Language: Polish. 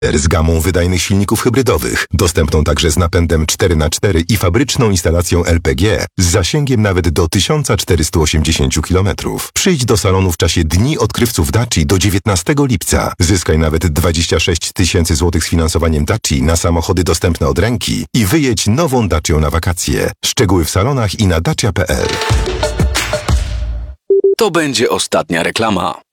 z gamą wydajnych silników hybrydowych, dostępną także z napędem 4x4 i fabryczną instalacją LPG z zasięgiem nawet do 1480 km. Przyjdź do salonu w czasie Dni Odkrywców Daci do 19 lipca. Zyskaj nawet 26 000 złotych z finansowaniem Daci na samochody dostępne od ręki i wyjedź nową Dacią na wakacje. Szczegóły w salonach i na dacia.pl. To będzie ostatnia reklama.